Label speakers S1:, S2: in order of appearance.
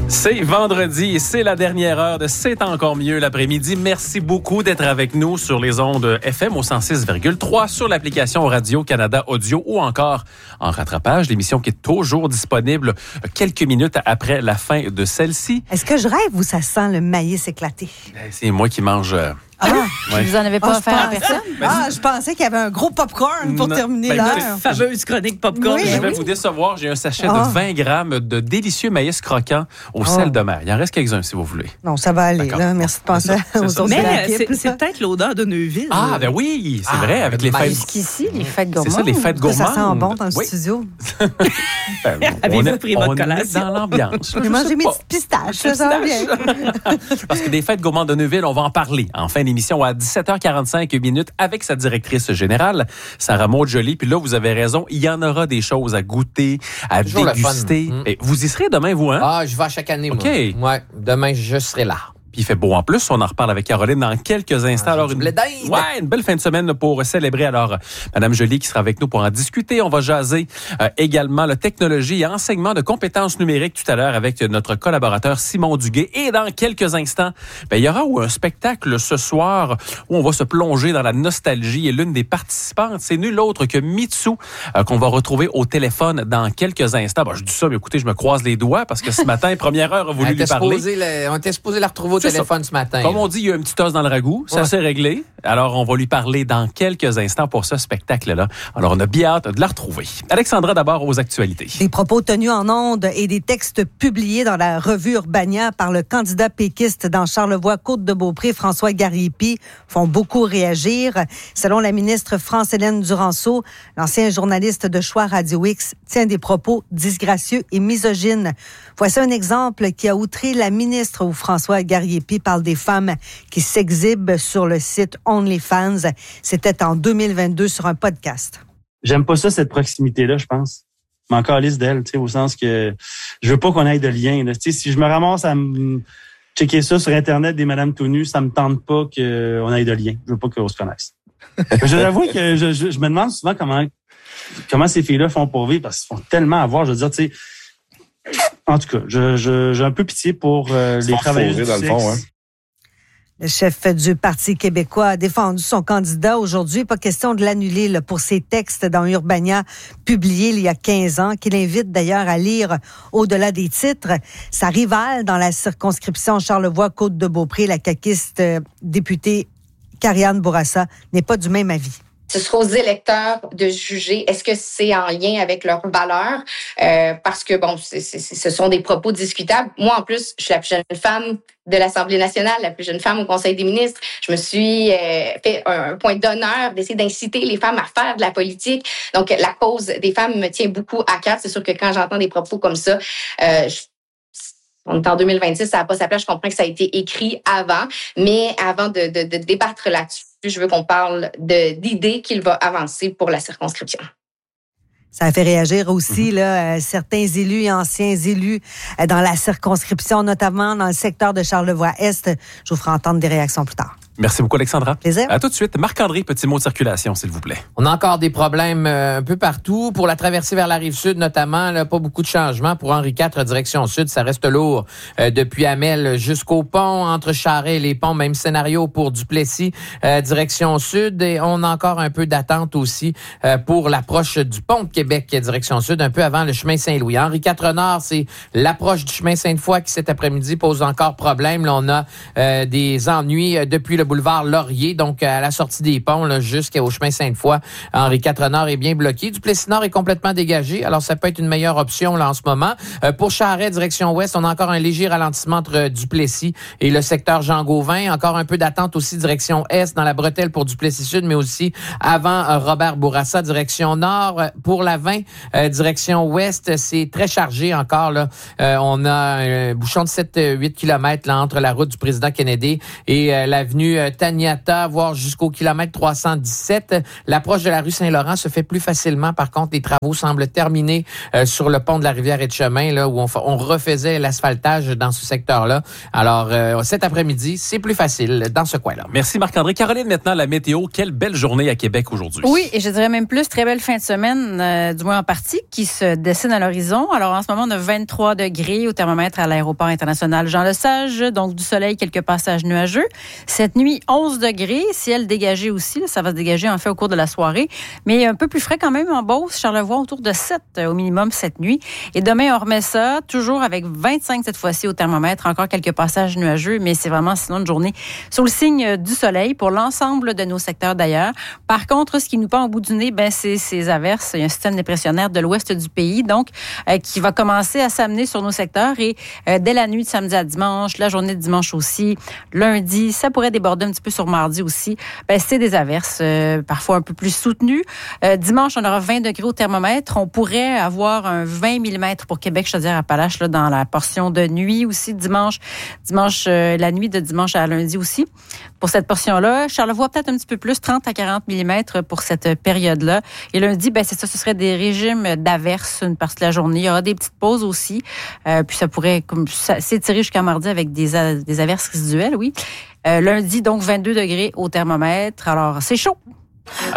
S1: C'est vendredi et c'est la dernière heure de C'est encore mieux l'après-midi. Merci beaucoup d'être avec nous sur les ondes FM au 106,3, sur l'application Radio-Canada Audio ou encore en rattrapage. L'émission qui est toujours disponible quelques minutes après la fin de celle-ci.
S2: Est-ce que je rêve ou ça sent le maïs éclaté?
S1: C'est moi qui mange...
S3: Ouais. Vous en avez pas offert à personne?
S2: Je pensais qu'il y avait un gros popcorn pour terminer l'heure.
S4: Fameuse chronique popcorn.
S2: Oui,
S1: Je vais vous décevoir. J'ai un sachet de 20 grammes de délicieux maïs croquant au sel de mer. Il en reste quelques-uns si vous voulez.
S2: Non, ça va aller. Là. Merci de penser aux autres.
S4: Mais c'est peut-être l'odeur de Neuville.
S1: Ah, ben oui, c'est vrai, avec les fêtes.
S3: Jusqu'ici, les fêtes gourmandes.
S1: C'est ça, les fêtes gourmandes.
S2: Ça sent bon dans le studio.
S4: Avez-vous pris votre collation?
S1: On est dans l'ambiance.
S2: J'ai mangé mes petites pistaches. Ça va bien.
S1: Parce que des fêtes gourmandes de Neuville, on va en parler en fin d'émission à 17h45 minutes avec sa directrice générale, Sarah Maud-Joly. Puis là, vous avez raison, il y en aura des choses à goûter, à déguster. Et vous y serez demain, vous, hein?
S5: Ah, je vais à chaque année, moi. Ouais, demain, je serai là.
S1: Puis il fait beau en plus. On en reparle avec Caroline dans quelques instants. Alors, une belle fin de semaine pour célébrer. Alors, Madame Joly qui sera avec nous pour en discuter. On va jaser également la technologie et enseignement de compétences numériques tout à l'heure avec notre collaborateur Simon Duguay. Et dans quelques instants, il y aura un spectacle ce soir où on va se plonger dans la nostalgie. Et l'une des participantes, c'est nul autre que Mitsou, qu'on va retrouver au téléphone dans quelques instants. Je dis ça, mais écoutez, je me croise les doigts parce que ce matin, première heure, a voulu lui parler.
S5: On était supposé la retrouver au téléphone ce matin.
S1: Comme on dit, il y a un petit os dans le ragoût. Ça s'est réglé. Alors, on va lui parler dans quelques instants pour ce spectacle-là. Alors, on a bien hâte de la retrouver. Alexandra, d'abord, aux actualités.
S2: Des propos tenus en ondes et des textes publiés dans la revue Urbania par le candidat péquiste dans Charlevoix-Côte-de-Beaupré, François Gariépy, font beaucoup réagir. Selon la ministre France-Hélène Duranceau, l'ancien journaliste de Choix Radio X tient des propos disgracieux et misogynes. Voici un exemple qui a outré la ministre où François Gariépy parle des femmes qui s'exhibent sur le site OnlyFans. C'était en 2022 sur un podcast.
S6: J'aime pas ça, cette proximité-là, je pense. Je m'en calisse d'elle, au sens que je veux pas qu'on ait de lien. Là. Si je me ramasse à checker ça sur Internet des madames tout nues, ça me tente pas qu'on ait de lien. Je veux pas qu'on se connaisse. Je l'avoue que je me demande souvent comment ces filles-là font pour vivre, parce qu'ils font tellement avoir, je veux dire, tu sais. En tout cas, j'ai un peu pitié pour les travailleurs du sexe. Fond, hein?
S2: Le chef du Parti québécois a défendu son candidat aujourd'hui. Pas question de l'annuler là, pour ses textes dans Urbania publiés il y a 15 ans, qu'il invite d'ailleurs à lire au-delà des titres. Sa rivale dans la circonscription Charlevoix-Côte-de-Beaupré, la caquiste députée Karianne Bourassa, n'est pas du même avis.
S7: Ce sera aux électeurs de juger est-ce que c'est en lien avec leurs valeurs, parce que, ce sont des propos discutables. Moi, en plus, je suis la plus jeune femme de l'Assemblée nationale, la plus jeune femme au Conseil des ministres. Je me suis fait un point d'honneur d'essayer d'inciter les femmes à faire de la politique. Donc, la cause des femmes me tient beaucoup à cœur. C'est sûr que quand j'entends des propos comme ça, on est en 2026, ça n'a pas sa place. Je comprends que ça a été écrit avant, mais avant de débattre là-dessus, je veux qu'on parle d'idées qu'il va avancer pour la circonscription.
S2: Ça a fait réagir aussi certains élus et anciens élus dans la circonscription, notamment dans le secteur de Charlevoix-Est. Je vous ferai entendre des réactions plus tard.
S1: Merci beaucoup, Alexandra.
S2: Plaisir.
S1: À tout de suite. Marc-André, petit mot de circulation, s'il vous plaît.
S5: On a encore des problèmes un peu partout. Pour la traversée vers la Rive-Sud, notamment, là, pas beaucoup de changements. Pour Henri IV, direction Sud, ça reste lourd. Depuis Hamel jusqu'au pont, entre Charest et les ponts, même scénario pour Duplessis, direction Sud. Et on a encore un peu d'attente aussi pour l'approche du pont de Québec, direction Sud, un peu avant le chemin Saint-Louis. Henri IV Nord, c'est l'approche du chemin Sainte-Foy qui, cet après-midi, pose encore problème. Là, on a des ennuis depuis le boulevard Laurier, donc à la sortie des ponts là, jusqu'au chemin Sainte-Foy. Henri IV Nord est bien bloqué. Duplessis Nord est complètement dégagé, alors ça peut être une meilleure option là en ce moment. Pour Charest, direction ouest, on a encore un léger ralentissement entre Duplessis et le secteur Jean-Gauvin. Encore un peu d'attente aussi direction est dans la bretelle pour Duplessis Sud, mais aussi avant Robert Bourassa, direction nord. Pour la 20, direction ouest, c'est très chargé encore. Là. On a un bouchon de 7-8 km là, entre la route du président Kennedy et l'avenue Taniata, voire jusqu'au kilomètre 317. L'approche de la rue Saint-Laurent se fait plus facilement. Par contre, les travaux semblent terminés sur le pont de la rivière Etchemin, là, où on refaisait l'asphaltage dans ce secteur-là. Alors, cet après-midi, c'est plus facile dans ce coin-là.
S1: Merci Marc-André. Caroline, maintenant, la météo. Quelle belle journée à Québec aujourd'hui.
S3: Oui, et je dirais même plus, très belle fin de semaine, du moins en partie, qui se dessine à l'horizon. Alors, en ce moment, on a 23 degrés au thermomètre à l'aéroport international Jean-Lesage, donc du soleil, quelques passages nuageux. Cette nuit, 11 degrés, ciel dégagé aussi, là, ça va se dégager en fait au cours de la soirée, mais un peu plus frais quand même en Beauce, Charlevoix, autour de 7 au minimum cette nuit. Et demain, on remet ça, toujours avec 25 cette fois-ci au thermomètre, encore quelques passages nuageux, mais c'est vraiment sinon une journée sous le signe du soleil pour l'ensemble de nos secteurs d'ailleurs. Par contre, ce qui nous pend au bout du nez, c'est ces averses. Il y a un système dépressionnaire de l'ouest du pays, donc, qui va commencer à s'amener sur nos secteurs et dès la nuit de samedi à dimanche, la journée de dimanche aussi, lundi, ça pourrait déborder un petit peu sur mardi aussi. C'est des averses, parfois un peu plus soutenues. Dimanche, on aura 20 degrés au thermomètre. On pourrait avoir un 20 mm pour Québec, Chaudière-Appalaches, là, dans la portion de nuit aussi, dimanche, la nuit de dimanche à lundi aussi. Pour cette portion-là, Charlevoix, peut-être un petit peu plus, 30 à 40 mm pour cette période-là. Et lundi, c'est ça, ce serait des régimes d'averses une partie de la journée. Il y aura des petites pauses aussi. Puis ça pourrait s'étirer jusqu'à mardi avec des averses résiduelles, oui. Lundi, donc, 22 degrés au thermomètre. Alors, c'est chaud.